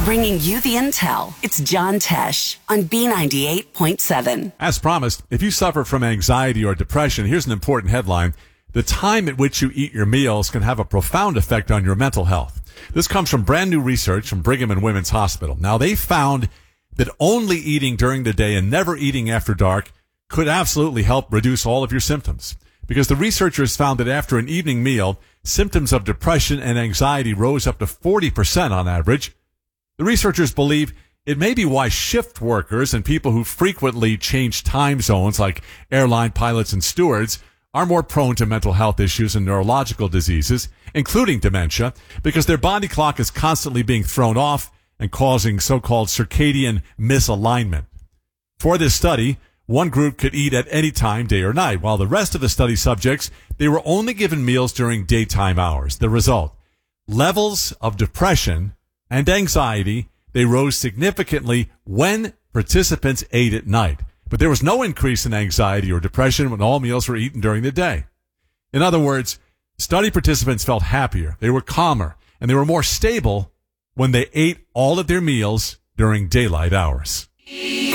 Bringing you the intel, it's John Tesh on B98.7. As promised, if you suffer from anxiety or depression, here's an important headline. The time at which you eat your meals can have a profound effect on your mental health. This comes from brand new research from Brigham and Women's Hospital. Now, they found that only eating during the day and never eating after dark could absolutely help reduce all of your symptoms. Because the researchers found that after an evening meal, symptoms of depression and anxiety rose up to 40% on average. The researchers believe it may be why shift workers and people who frequently change time zones, like airline pilots and stewards, are more prone to mental health issues and neurological diseases, including dementia, because their body clock is constantly being thrown off and causing so-called circadian misalignment. For this study, one group could eat at any time, day or night, while the rest of the study subjects, they were only given meals during daytime hours. The result, levels of depression and anxiety, they rose significantly when participants ate at night. But there was no increase in anxiety or depression when all meals were eaten during the day. In other words, study participants felt happier, they were calmer, and they were more stable when they ate all of their meals during daylight hours.